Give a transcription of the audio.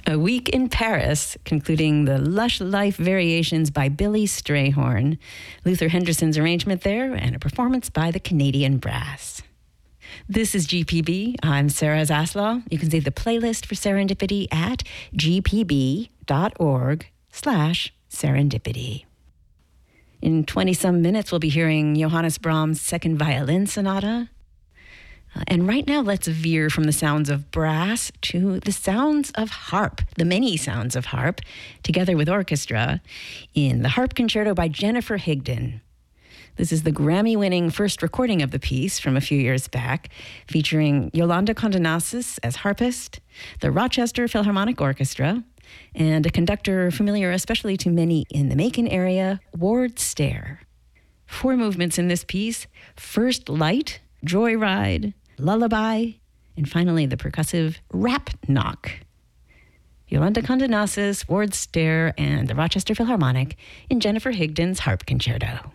A Week in Paris, concluding the Lush Life Variations by Billy Strayhorn. Luther Henderson's arrangement there, and a performance by the Canadian Brass. This is GPB. I'm Sarah Zaslaw. You can see the playlist for Serendipity at gpb.org/serendipity. In 20-some minutes, we'll be hearing Johannes Brahms' Second Violin Sonata. And right now, let's veer from the sounds of brass to the sounds of harp, the many sounds of harp, together with orchestra, in the Harp Concerto by Jennifer Higdon. This is the Grammy-winning first recording of the piece from a few years back, featuring Yolanda Condenasis as harpist, the Rochester Philharmonic Orchestra, and a conductor familiar especially to many in the Macon area, Ward Stair. 4 movements in this piece: First Light, Joyride, Lullaby, and finally the percussive Rap Knock. Yolanda Condenasis, Ward Stair, and the Rochester Philharmonic in Jennifer Higdon's Harp Concerto.